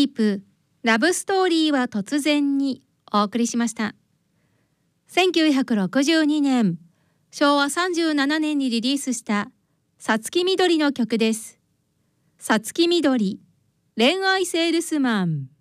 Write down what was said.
ディープラブストーリーは突然にお送りしました。1962年、昭和37年にリリースしたさつきみどりの曲です。さつきみどり、恋愛セールスマン。